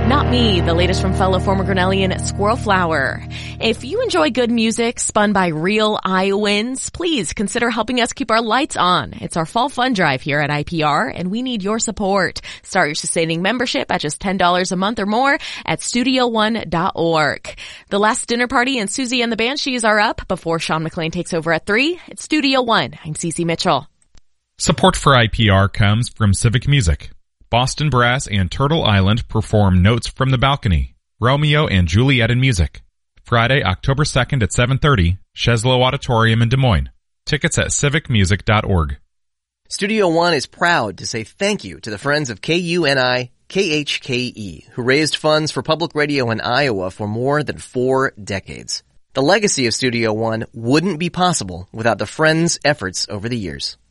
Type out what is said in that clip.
Not Me, the latest from fellow former Grinnellian Squirrel Flower. If you enjoy good music spun by real Iowans, please consider helping us keep our lights on. It's our fall fund drive here at IPR, and we need your support. Start your sustaining membership at just $10 a month or more at StudioOne.org. The Last Dinner Party and Susie and the Banshees are up before Sean McLean takes over at 3. It's Studio One. I'm Cece Mitchell. Support for IPR comes from Civic Music. Boston Brass and Turtle Island perform Notes from the Balcony, Romeo and Juliet in Music. Friday, October 2nd at 7:30, Sheslow Auditorium in Des Moines. Tickets at civicmusic.org. Studio One is proud to say thank you to the friends of KUNI KHKE, who raised funds for public radio in Iowa for more than 4 decades. The legacy of Studio One wouldn't be possible without the friends' efforts over the years.